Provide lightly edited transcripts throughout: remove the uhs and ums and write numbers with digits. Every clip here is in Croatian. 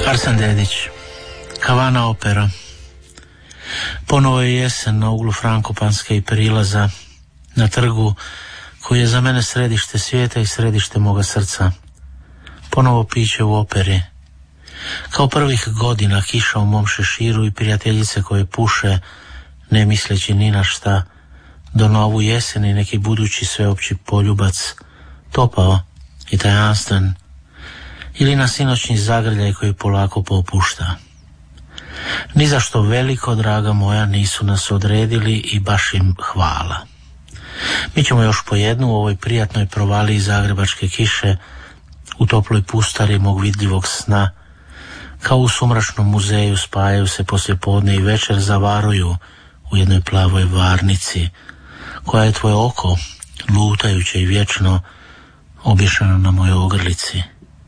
Arsen Dedić, Kavana opera. Ponovo je jesen na uglu Frankopanske i Prilaza, na trgu koji je za mene središte svijeta i središte moga srca. Ponovo piće u operi. Kao prvih godina kiša u mom šeširu i prijateljice koje puše, ne misleći ni na šta, do novu jesen i neki budući sveopći poljubac, topao i tajanstven, ili na sinoćni zagrljaj koji polako popušta. Ni za što veliko, draga moja, nisu nas odredili i baš im hvala. Mi ćemo još po jednu u ovoj prijatnoj provaliji zagrebačke kiše, u toploj pustari mog vidljivog sna, kao u sumračnom muzeju spajaju se poslijepodne i večer zavaruju u jednoj plavoj varnici, koja je tvoje oko, lutajuće i vječno, obješeno na mojoj ogrlici.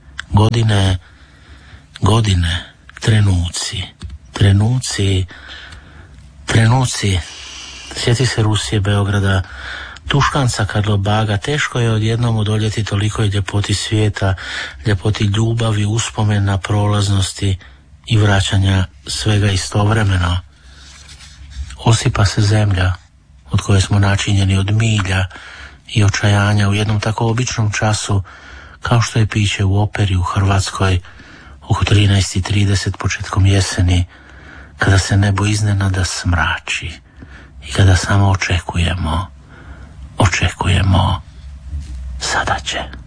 Godine, trenuci, sjeti se Rusije, Beograda, Tuškanca, Karlobaga. Teško je odjednom odoljeti tolikoj ljepoti svijeta, ljepoti ljubavi, uspomena, prolaznosti i vraćanja svega istovremeno. Osipa se zemlja od koje smo načinjeni od milja i očajanja u jednom tako običnom času kao što je piće u operi u Hrvatskoj oko 13:30 početkom jeseni, kada se nebo iznenada smrači i kada samo očekujemo, sada će.